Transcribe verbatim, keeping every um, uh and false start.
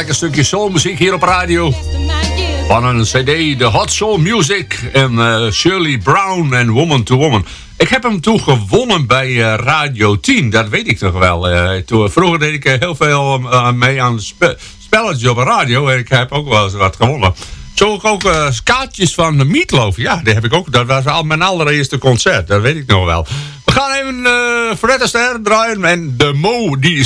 lekker stukje soulmuziek hier op radio. Van een cd, de Hot Soul Music. En uh, Shirley Brown en Woman to Woman. Ik heb hem toen gewonnen bij uh, Radio tien. Dat weet ik nog wel. Uh, toen, vroeger deed ik uh, heel veel uh, mee aan spe spelletjes op de radio. En ik heb ook wel eens wat gewonnen. Zo ook uh, kaartjes van de Meatloaf. Ja, die heb ik ook. Dat was al mijn allereerste concert. Dat weet ik nog wel. We gaan even uh, Fred Astaire draaien. En de Mo, die